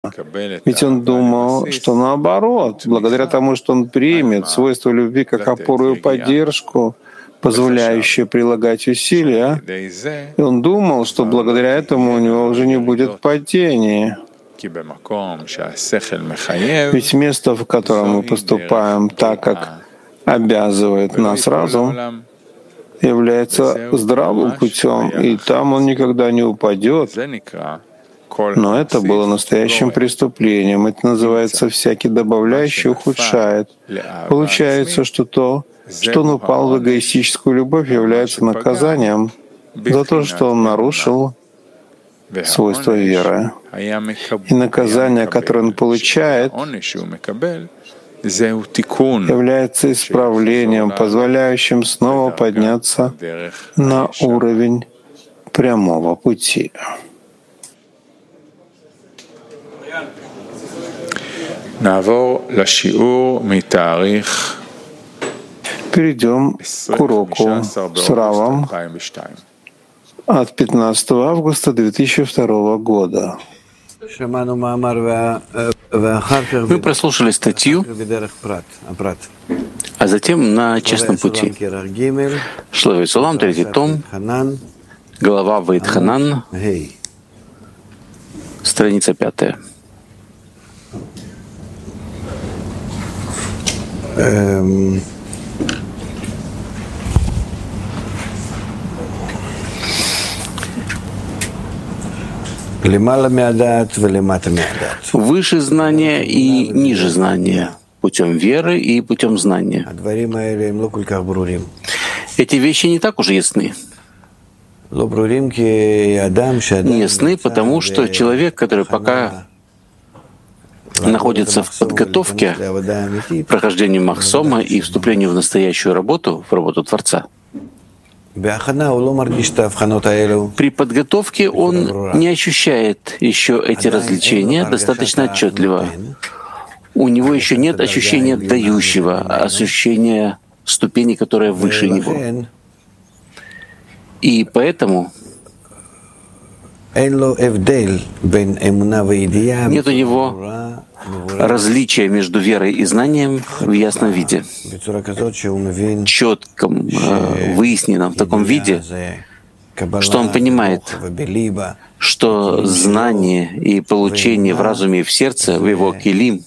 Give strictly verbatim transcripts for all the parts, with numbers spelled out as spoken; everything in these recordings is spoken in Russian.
Ведь он думал, что наоборот, благодаря тому, что он примет свойство любви как опору и поддержку, позволяющее прилагать усилия, и он думал, что благодаря этому у него уже не будет падения. Ведь место, в котором мы поступаем так, как обязывает нас разум, является здравым путем, и там он никогда не упадет. Но это было настоящим преступлением. Это называется «всякий добавляющий ухудшает». Получается, что то, что он упал в эгоистическую любовь, является наказанием за то, что он нарушил свойства веры. И наказание, которое он получает, является исправлением, позволяющим снова подняться на уровень прямого пути. Перейдем к уроку с Равом от пятнадцатого августа две тысячи второго года. Мы прослушали статью, а затем на честном пути. Шло Солам, третий том, глава Ваитханан, страница пятая. Эм... Выше знания и ниже знания, путем веры и путем знания. Эти вещи не так уж ясны. Не ясны, потому что человек, который пока находится в подготовке к прохождению Махсома и вступлению в настоящую работу, в работу Творца, при подготовке он не ощущает еще эти различия достаточно отчетливо. У него еще нет ощущения дающего, а ощущения ступени, которая выше него. И поэтому нет у него различия между верой и знанием в ясном виде, четком, выясненном в таком виде, что он понимает, что знание и получение в разуме и в сердце, в его килим,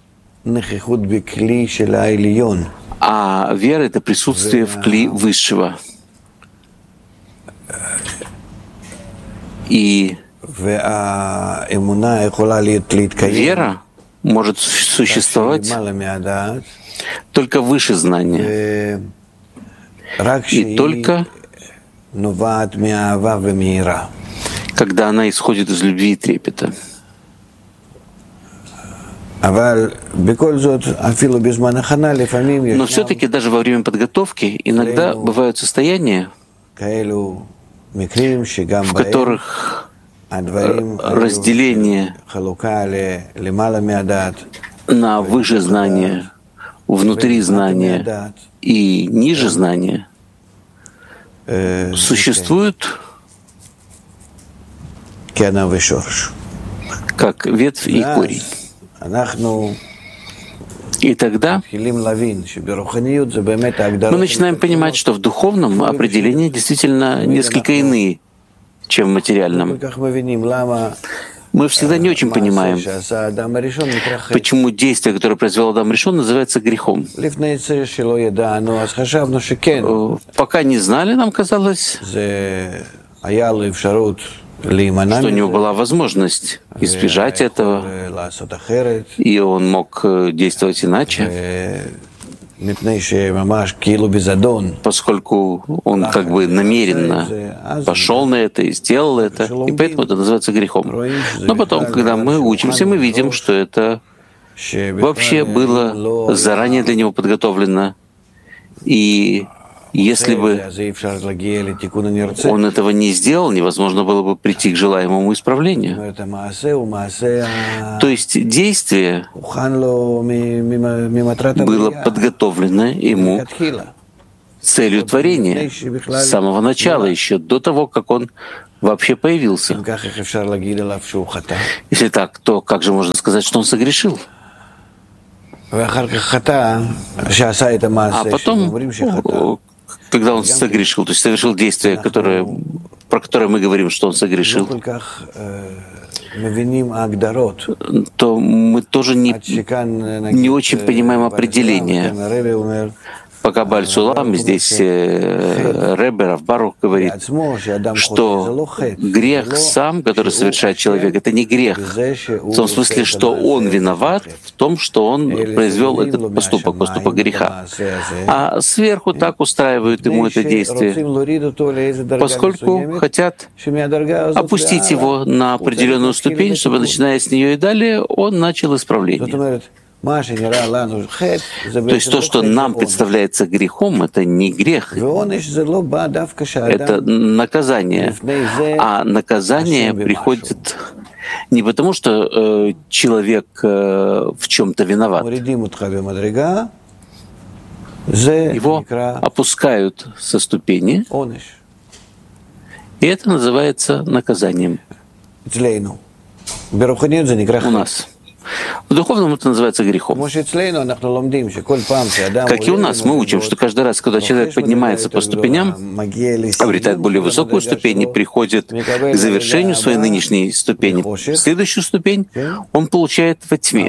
а вера — это присутствие в кли высшего. И вера может существовать только выше знания и только когда она исходит из любви и трепета. Но все-таки даже во время подготовки иногда бывают состояния, в которых разделение на выше знания, внутри знания и ниже знания существует как ветвь и корень. И тогда мы начинаем понимать, что в духовном определении действительно несколько иные, чем в материальном. Мы всегда не очень понимаем, почему действие, которое произвел Адам Ришон, называется грехом. Пока не знали, нам казалось, что у него была возможность избежать этого, и он мог действовать иначе, поскольку он как бы намеренно пошел на это и сделал это, и поэтому это называется грехом. Но потом, когда мы учимся, мы видим, что это вообще было заранее для него подготовлено, и если бы он этого не сделал, невозможно было бы прийти к желаемому исправлению. То есть действие было подготовлено ему целью творения, с самого начала, еще до того, как он вообще появился. Если так, то как же можно сказать, что он согрешил? А потом, когда он согрешил, то есть совершил действие, которое, про которое мы говорим, что он согрешил, то мы тоже не, не очень понимаем определение. Пока Бааль Сулам, здесь э, Ребе Рав Барух говорит, что грех сам, который совершает человек, это не грех. В том смысле, что он виноват в том, что он произвел этот поступок, поступок греха. А сверху так устраивают ему это действие, поскольку хотят опустить его на определенную ступень, чтобы, начиная с нее и далее, он начал исправление. То есть то, что нам представляется грехом, это не грех, это наказание. А наказание приходит не потому, что э, человек э, в чем-то виноват. Его опускают со ступени, и это называется наказанием. У нас. В духовном это называется грехом. Как и у нас, мы учим, что каждый раз, когда человек поднимается по ступеням, обретает более высокую ступень и приходит к завершению своей нынешней ступени, следующую ступень он получает во тьме.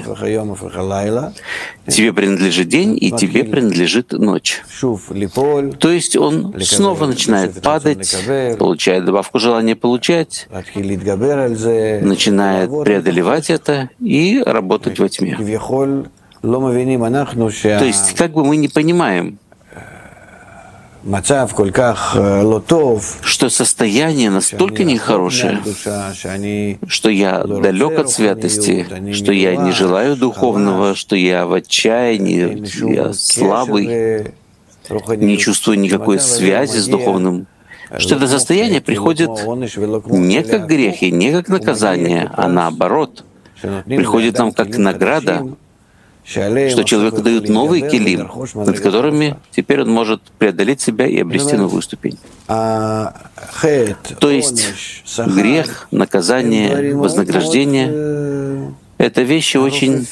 Тебе принадлежит день, и тебе принадлежит ночь. То есть он снова начинает падать, получает добавку желания получать, начинает преодолевать это и работать во тьме. То есть, как бы мы не понимаем, что состояние настолько нехорошее, что я далек от святости, что я не желаю духовного, что я в отчаянии, я слабый, не чувствую никакой связи с духовным, что это состояние приходит не как грех и не как наказание, а наоборот, приходит нам как награда, что человеку дают новые келим, над которыми теперь он может преодолеть себя и обрести новую ступень. То есть грех, наказание, вознаграждение — это вещи очень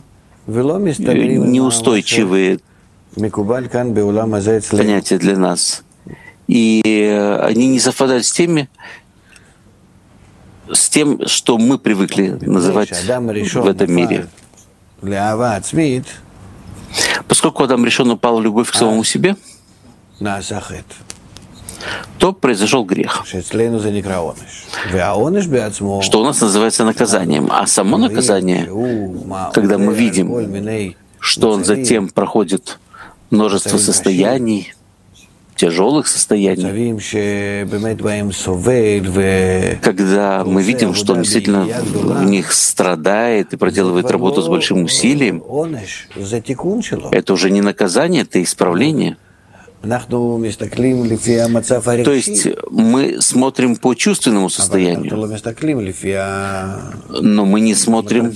неустойчивые понятия для нас. И они не совпадают с теми, с тем, что мы привыкли называть в этом мире. Поскольку Адам решен упал в любовь к самому себе, то произошел грех, что у нас называется наказанием. А само наказание, когда мы видим, что он затем проходит множество состояний, тяжелых состояний, когда мы видим, что он действительно в них страдает и проделывает работу с большим усилием, это уже не наказание, это исправление. То есть мы смотрим по чувственному состоянию, но мы не смотрим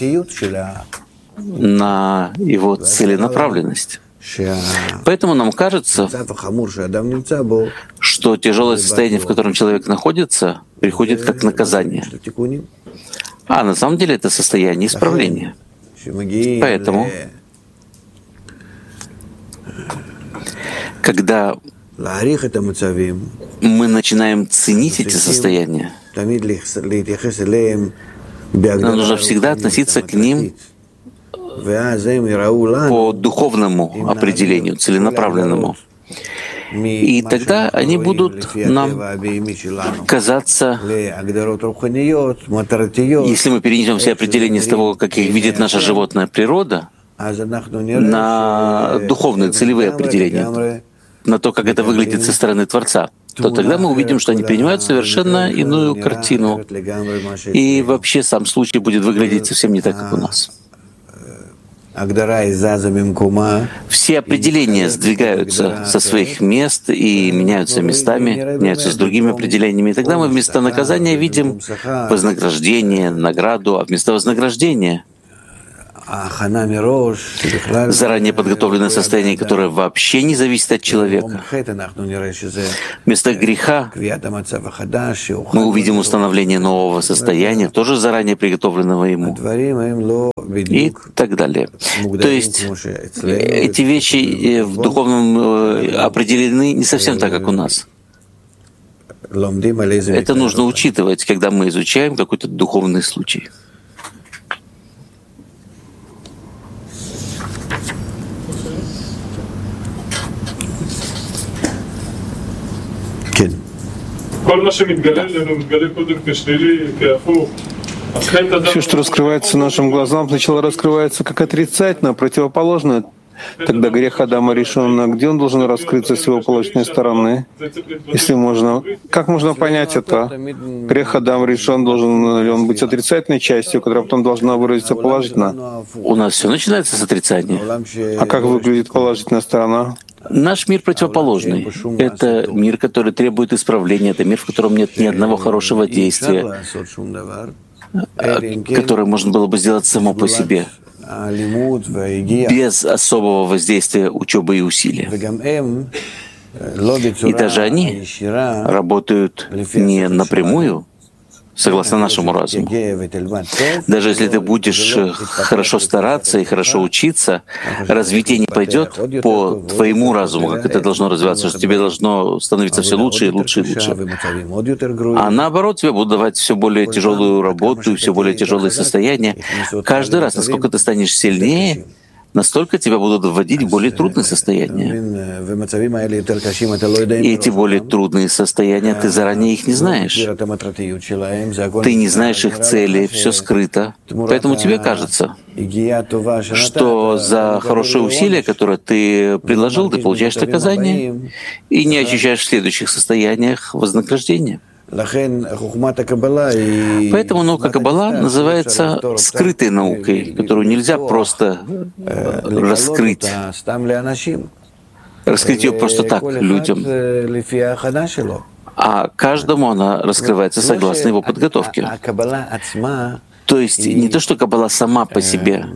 на его целенаправленность. Поэтому нам кажется, что тяжелое состояние, в котором человек находится, приходит как наказание. А на самом деле это состояние исправления. Поэтому, когда мы начинаем ценить эти состояния, нам нужно всегда относиться к ним по духовному определению, целенаправленному. И тогда они будут нам казаться, если мы перенесем все определения с того, как их видит наша животная природа, на духовные целевые определения, на то, как это выглядит со стороны Творца, то тогда мы увидим, что они принимают совершенно иную картину. И вообще сам случай будет выглядеть совсем не так, как у нас. Все определения сдвигаются со своих мест и меняются местами, меняются с другими определениями. И тогда мы вместо наказания видим вознаграждение, награду, а вместо вознаграждения заранее подготовленное состояние, которое вообще не зависит от человека. Вместо греха мы увидим установление нового состояния, тоже заранее приготовленного ему, и так далее. То есть эти вещи в духовном определены не совсем так, как у нас. Это нужно учитывать, когда мы изучаем какой-то духовный случай. Все, что раскрывается нашим глазам, сначала раскрывается как отрицательное, противоположное. Тогда грех Адама Ришона, где он должен раскрыться с его положительной стороны? Если можно, как можно понять это? Грех Адама Ришон, должен ли он быть отрицательной частью, которая потом должна выразиться положительно? У нас все начинается с отрицания. А как выглядит положительная сторона? Наш мир противоположный. Это мир, который требует исправления. Это мир, в котором нет ни одного хорошего действия, которое можно было бы сделать само по себе, без особого воздействия учебы и усилий. И даже они работают не напрямую, согласно нашему разуму. Даже если ты будешь хорошо стараться и хорошо учиться, развитие не пойдет по твоему разуму, как это должно развиваться, что тебе должно становиться все лучше и лучше и лучше. А наоборот, тебе будут давать все более тяжелую работу и все более тяжелые состояния. Каждый раз, насколько ты станешь сильнее, настолько тебя будут вводить в более трудные состояния. И эти более трудные состояния, ты заранее их не знаешь. Ты не знаешь их цели, все скрыто. Поэтому тебе кажется, что за хорошее усилие, которое ты приложил, ты получаешь наказание и не ощущаешь в следующих состояниях вознаграждения. Поэтому наука Каббала называется скрытой наукой, которую нельзя просто раскрыть, раскрыть ее просто так людям, а каждому она раскрывается согласно его подготовке. То есть не то, что Каббала сама по себе,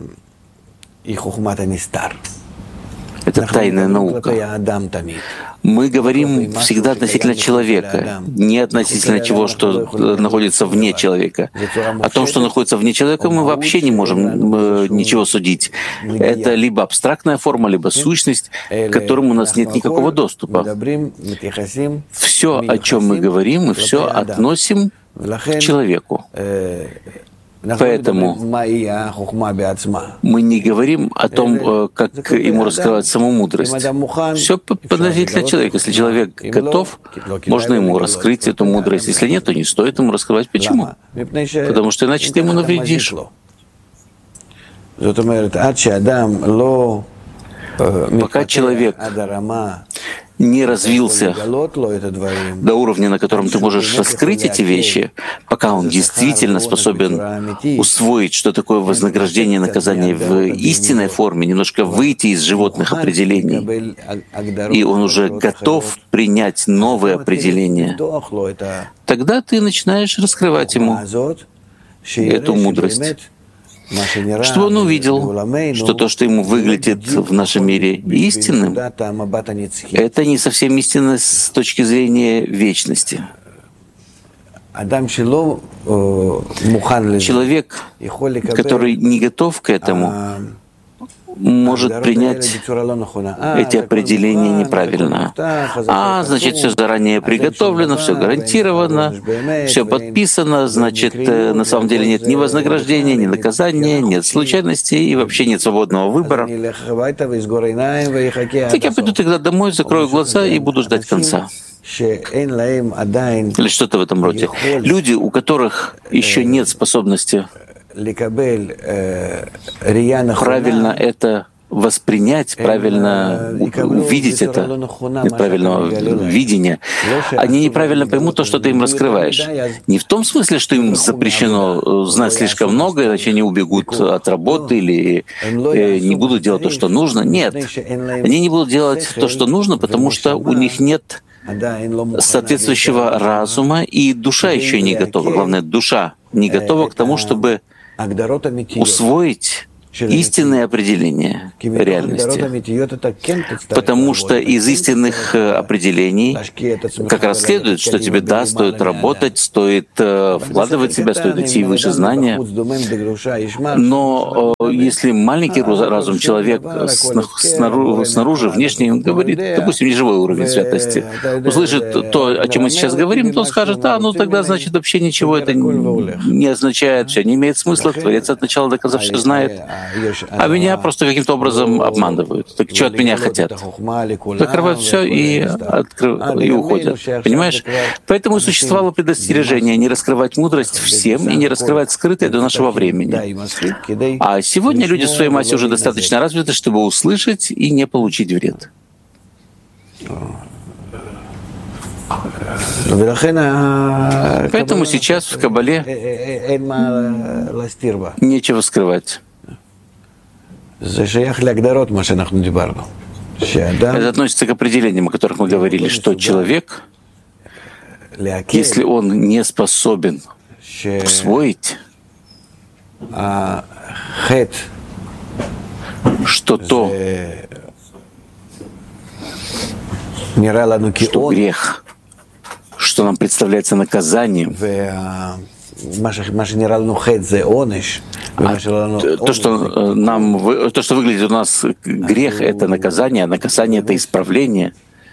это тайная наука. Мы говорим всегда относительно человека, не относительно чего, что находится вне человека. О том, что находится вне человека, мы вообще не можем ничего судить. Это либо абстрактная форма, либо сущность, к которым у нас нет никакого доступа. Все, о чем мы говорим, мы все относим к человеку. Поэтому мы не говорим о том, как ему раскрывать саму мудрость. Все относительно человека. Если человек готов, можно ему раскрыть эту мудрость. Если нет, то не стоит ему раскрывать. Почему? Потому что иначе ты ему навредишь. Пока человек не развился до уровня, на котором ты можешь раскрыть эти вещи, пока он действительно способен усвоить, что такое вознаграждение и наказание в истинной форме, немножко выйти из животных определений, и он уже готов принять новые определения, тогда ты начинаешь раскрывать ему эту мудрость, чтобы он увидел, что то, что ему выглядит в нашем мире истинным, это не совсем истинно с точки зрения вечности. Человек, который не готов к этому, может принять эти определения неправильно. А, значит, все заранее приготовлено, все гарантировано, все подписано, значит, на самом деле нет ни вознаграждения, ни наказания, нет случайностей и вообще нет свободного выбора. Так я пойду тогда домой, закрою глаза и буду ждать конца. Или что-то в этом роде. Люди, у которых еще нет способности правильно это воспринять, правильно увидеть это, нет правильного видения, они неправильно поймут то, что ты им раскрываешь. Не в том смысле, что им запрещено знать слишком много, иначе они убегут от работы или не будут делать то, что нужно. Нет, они не будут делать то, что нужно, потому что у них нет соответствующего разума, и душа еще не готова. Главное, душа не готова к тому, чтобы усвоить истинное определение реальности. Потому что из истинных определений как раз следует, что тебе, да, стоит работать, стоит вкладывать в себя, стоит идти выше знания. Но если маленький разум человека снаружи, внешне, он говорит, допустим, неживой уровень святости, услышит то, о чем мы сейчас говорим, то он скажет, а, ну тогда, значит, вообще ничего это не означает, все не имеет смысла, Творец от начала до конца все знает. А меня просто каким-то образом обманывают. Так что от меня хотят? Закрывают все и, открыв... и уходят. Понимаешь? Поэтому и существовало предостережение не раскрывать мудрость всем и не раскрывать скрытое до нашего времени. А сегодня люди в своей массе уже достаточно развиты, чтобы услышать и не получить вред. Поэтому сейчас в Кабале нечего скрывать. Это относится к определениям, о которых мы говорили, что человек, если он не способен усвоить, что то, что грех, что нам представляется наказанием, а то, что нам, то, что выглядит у нас грех, это наказание, а наказание — это исправление.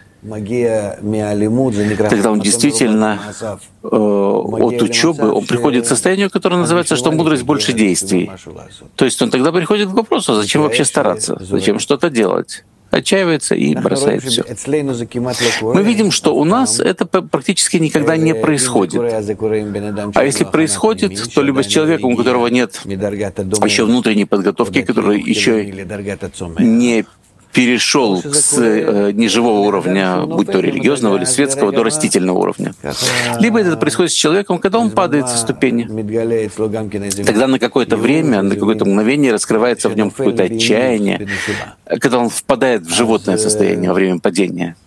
Тогда он действительно э, от учебы он приходит к состоянию, которое называется, что мудрость больше действий. То есть он тогда приходит к вопросу, а зачем вообще стараться, зачем что-то делать? Отчаивается и бросает все. Мы видим, что у нас это практически никогда не происходит. А если происходит, то либо с человеком, у которого нет еще внутренней подготовки, который еще не перешел с э, неживого уровня, будь то религиозного или светского, до растительного уровня. Либо это происходит с человеком, когда он падает со ступени. Тогда на какое-то время, на какое-то мгновение раскрывается в нем какое-то отчаяние, когда он впадает в животное состояние во время падения.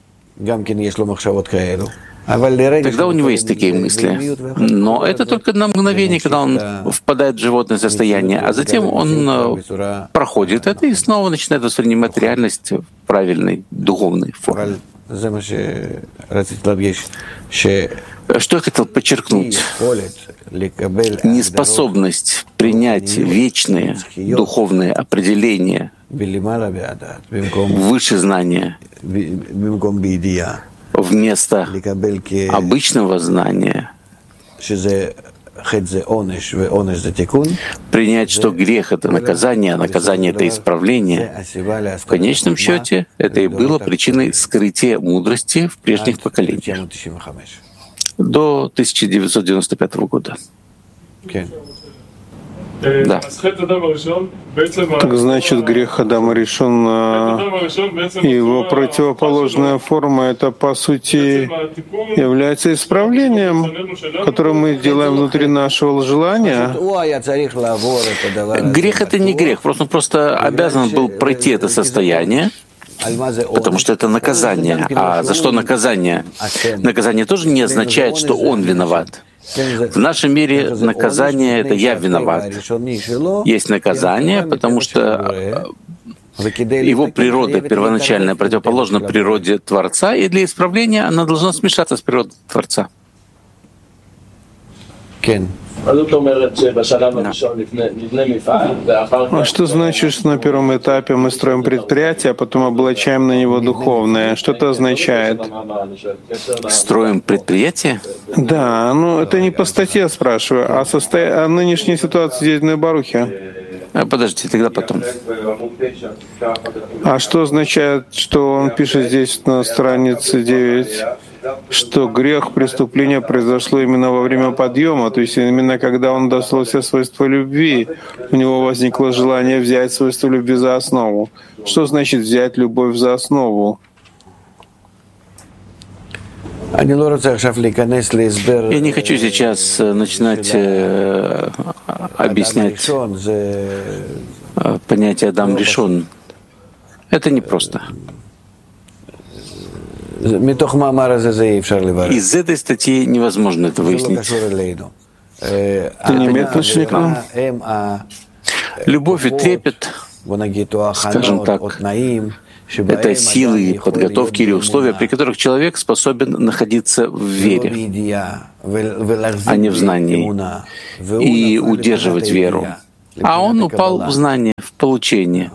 Тогда у него есть такие мысли. Но это только на мгновение, когда он впадает в животное состояние, а затем он проходит это и снова начинает воспринимать реальность в правильной духовной форме. Что я хотел подчеркнуть? Неспособность принять вечные духовные определения выше знания вместо обычного знания, принять, что грех — это наказание, а наказание — это исправление, в конечном счете это и было причиной скрытия мудрости в прежних поколениях до тысяча девятьсот девяносто пятого года. Да. Так значит, грех Адама Ришон, его противоположная форма, это по сути является исправлением, которое мы делаем внутри нашего желания. Грех — это не грех, просто он просто обязан был пройти это состояние, потому что это наказание. А за что наказание? Наказание тоже не означает, что он виноват. В нашем мире наказание — это я виноват. Есть наказание, потому что его природа первоначальная противоположна природе Творца, и для исправления она должна смешаться с природой Творца. А что значит, что на первом этапе мы строим предприятие, а потом облачаем на него духовное? Что это означает? Строим предприятие? Да, ну это не по статье спрашиваю, а состо... о нынешней ситуации здесь на Барухе. Подождите, тогда потом. А что означает, что он пишет здесь на странице девять? Что грех, преступление произошло именно во время подъема, то есть именно когда он достал все свойства любви, у него возникло желание взять свойства любви за основу. Что значит взять любовь за основу? Я не хочу сейчас начинать э, объяснять понятие Адам Ришон. Это непросто. Из этой статьи невозможно это выяснить. Это не имеет отношения к нам? Любовь и трепет, скажем так, это силы, подготовки или условия, при которых человек способен находиться в вере, а не в знании, и удерживать веру. А он упал в знание, в получение.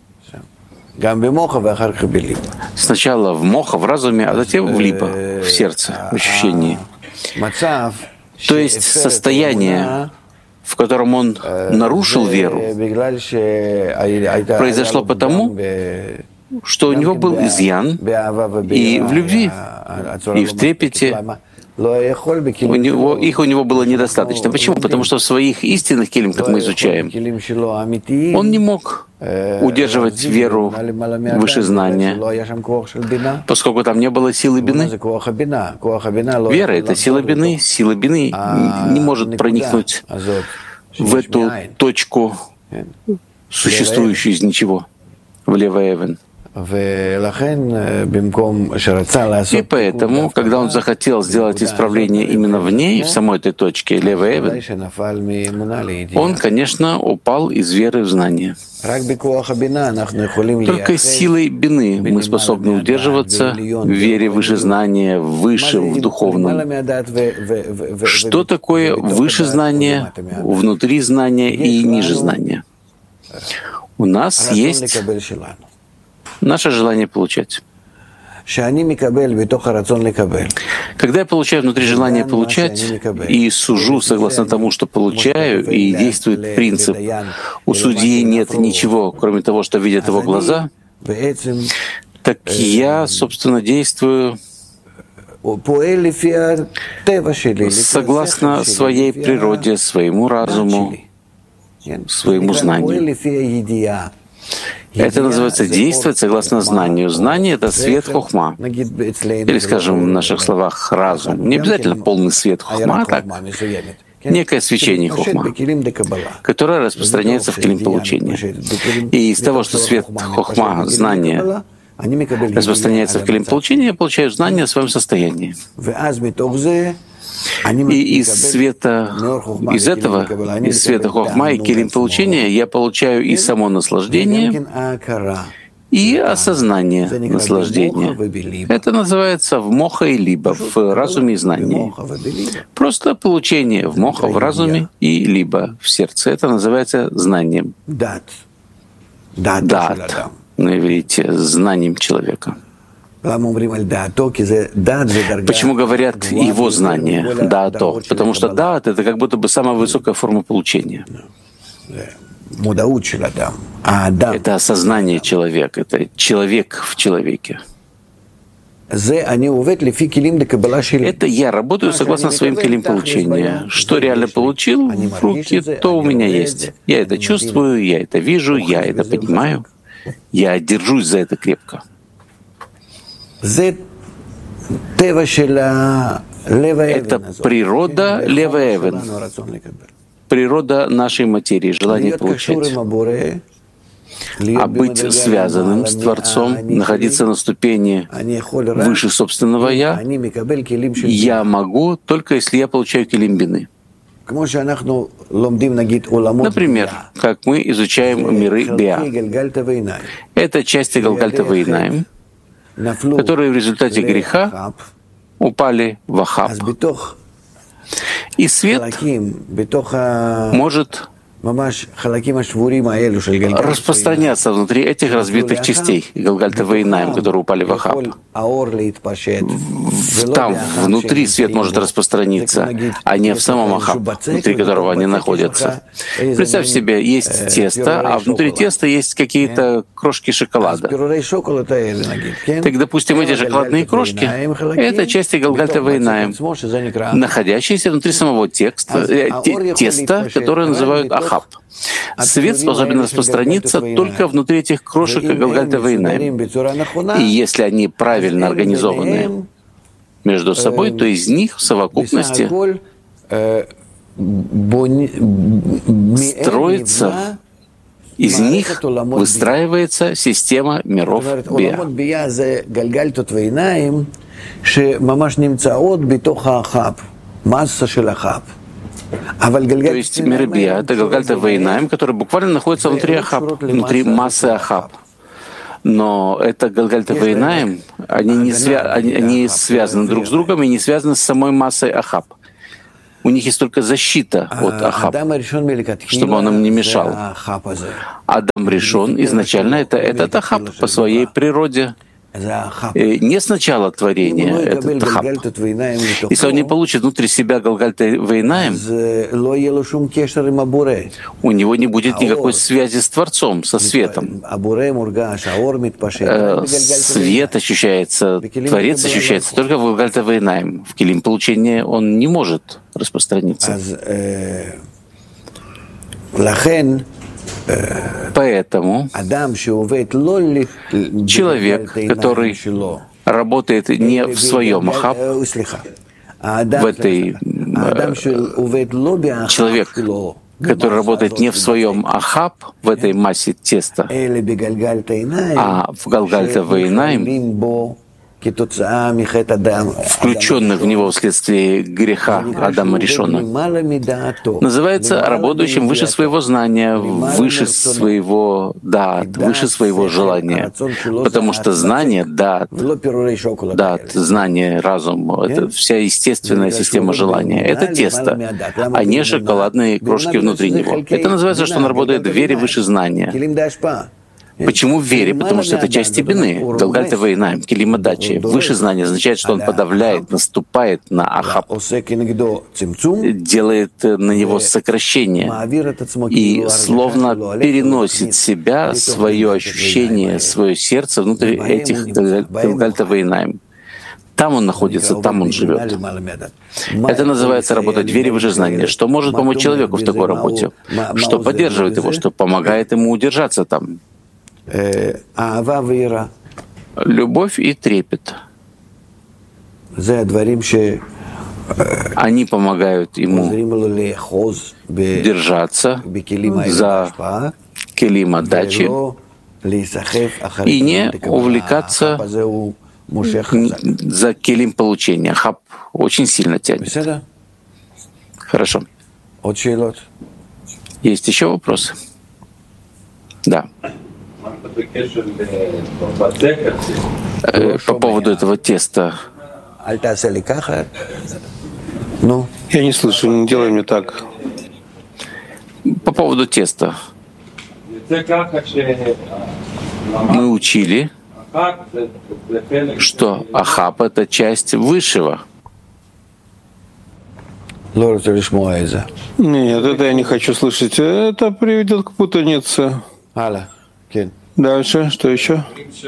Сначала в моха, в разуме, а затем в либо, в сердце, в ощущении. То есть состояние, в котором он нарушил веру, произошло потому, что у него был изъян и в любви, и в трепете. У него, их у него было недостаточно. Почему? Потому что в своих истинных келим, как мы изучаем, он не мог удерживать веру выше знания, поскольку там не было силы бины. Вера — это сила бины. Сила бины не может проникнуть в эту точку, существующую из ничего, в левый эвен. И поэтому, когда он захотел сделать исправление именно в ней, в самой этой точке, левый эвен, он, конечно, упал из веры в знание. Только силой бины мы способны удерживаться в вере выше знания, выше в духовном. Что такое выше знания, внутри знания и ниже знания? У нас есть наше желание получать. Когда я получаю внутри желание получать и сужу согласно тому, что получаю, и действует принцип «у судьи нет ничего, кроме того, что видят его глаза», так я, собственно, действую согласно своей природе, своему разуму, своему знанию. Это называется действовать согласно знанию. Знание — это свет хохма. Или, скажем, в наших словах, разум. Не обязательно полный свет хохма, а так некое свечение хохма, которое распространяется в келим получения. И из того, что свет хохма, знание, распространяется в келим получения, я получаю знание о своем состоянии. И из света, из этого, из света хохма и келим получения я получаю и само наслаждение, и осознание наслаждения. Это называется в моха и либо, в разуме и знании. Просто получение в моха, в разуме и либо в сердце. Это называется знанием. Дат, на иврите, знанием человека. Почему говорят его знание, даато? Потому что даат — это как будто бы самая высокая форма получения. Это осознание человека, это человек в человеке. Это я работаю согласно своим келим получения. Что реально получил в руки, то у меня есть. Я это чувствую, я это вижу, я это понимаю. Я держусь за это крепко. Это природа левый эвен, природа нашей материи, желание получать. А быть связанным с Творцом, находиться на ступени выше собственного «я», я могу только если я получаю келим бины. Например, как мы изучаем миры биа. Это части Галгальта Вейнаим, которые в результате греха упали в ахаб. И свет может распространяться внутри этих разбитых частей Галгальта Вейнаим, которые упали в ахаб. Там внутри свет может распространиться, а не в самом ахаб, внутри которого они находятся. Представь себе, есть тесто, а внутри теста есть какие-то крошки шоколада. Так, допустим, эти шоколадные крошки — это части Галгальта Вейнаим, находящиеся внутри самого текста, э, те, теста, которое называют ахаб. Свет способен распространиться только внутри этих крошек Галгальта Вейнаим. И если они правильно организованы между собой, то из них в совокупности строится, из них выстраивается система миров биа. То есть мир Бия — это Галгальта Вейнаим, который буквально находится внутри Ахаб, внутри массы Ахаб. Но это Галгальта Вейнаим, они не, свя... они, они связаны друг с другом и не связаны с самой массой Ахаб. У них есть только защита от Ахаб, чтобы он им не мешал. Адам Ришон изначально это этот Ахаб по своей природе. Не сначала творения этот Ахаб. Если он не получит внутри себя Галгальта Вейнаим, у него не будет никакой связи с Творцом, со светом. Свет ощущается, Творец ощущается только в Галгальта Вейнаим. В килим получения он не может распространиться. Поэтому человек, который работает не в своем Ахаб, в этой человек, который работает не в своем Ахаб, в этой массе теста, а в Галгальта Вейнаим, включенных в него вследствие греха Адама Ришона, называется работающим выше своего знания, выше своего дат, выше своего желания. Потому что знание, дат, дат, знание, разум — это вся естественная система желания. Это тесто, а не шоколадные крошки внутри него. Это называется, что он работает в вере выше знания. Почему в вере? Потому что это часть стебины. Галгальта Вейнаим, килим адачи. Выше знания означает, что он подавляет, наступает на Ахаб, делает на него сокращение и словно переносит себя, свое ощущение, свое сердце внутрь этих Галгальта Вейнаим. Там он находится, там он живет. Это называется работать в вере выше знания. Что может помочь человеку в такой работе? Что поддерживает его, что помогает ему удержаться там? Любовь и трепет. Они помогают ему держаться за килим адачи и не увлекаться за килим получения. Хаб очень сильно тянет. Хорошо. Есть еще вопросы? Да. По поводу этого теста. Я не слышу, не делай мне так. По поводу теста. Мы учили, что Ахаб — это часть высшего. Нет, это я не хочу слышать. Это приведет к путанице. Дальше, что еще?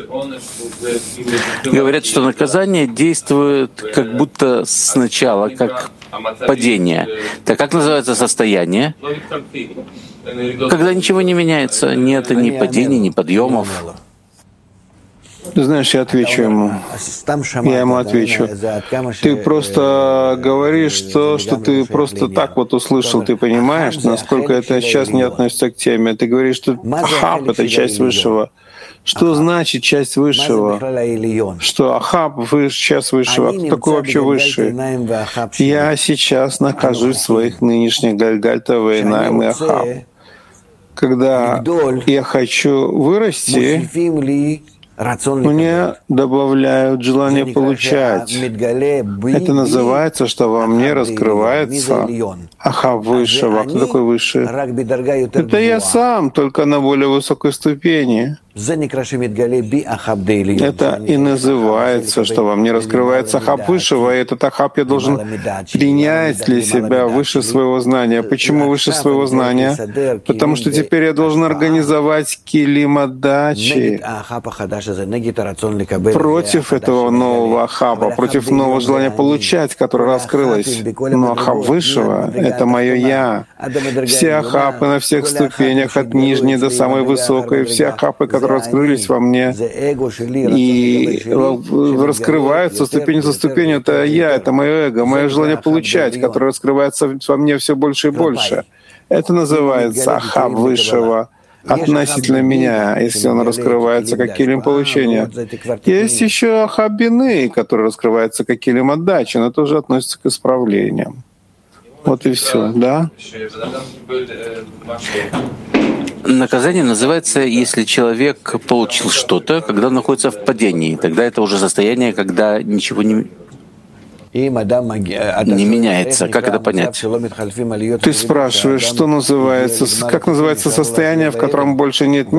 Говорят, что наказание действует как будто сначала, как падение. Так как называется состояние? Когда ничего не меняется, нет ни падений, ни подъемов. Ты знаешь, я отвечу ему. Я ему отвечу. Ты просто говоришь то, что ты просто так вот услышал. Ты понимаешь, насколько это сейчас не относится к теме. Ты говоришь, что Ахаб — это часть высшего. Что значит часть высшего? Что Ахаб — часть высшего. Кто такой вообще высший? Я сейчас нахожусь в своих нынешних Галгальта Вейнаим и Ахаб. Когда я хочу вырасти, мне добавляют желание получать. Это называется, что во мне раскрывается Ахаб высшего. Кто такой высший? Это я сам, только на более высокой ступени. Это и называется, что во мне раскрывается Ахаб высшего, и этот Ахаб я должен принять для себя выше своего знания. Почему выше своего знания? Потому что теперь я должен организовать килим адачи против этого нового Ахаба, против нового желания получать, которое раскрылось. Но Ахаб высшего — это мое «я». Все Ахабы на всех ступенях, от нижней до самой высокой, все Ахабы, которые раскрылись во мне и раскрываются ступень за ступенью, это я, это мое эго, мое желание получать, которое раскрывается во мне все больше и больше. Это называется Ахаб высшего относительно меня, если он раскрывается как килим получения. Есть еще Ахаб бины, который раскрывается как килим отдачи, но тоже относится к исправлениям. Вот и все, да? Наказание называется, если человек получил что-то, когда он находится в падении. Тогда это уже состояние, когда ничего не, не меняется. Как это понять? Ты спрашиваешь, что называется, как называется состояние, в котором больше нет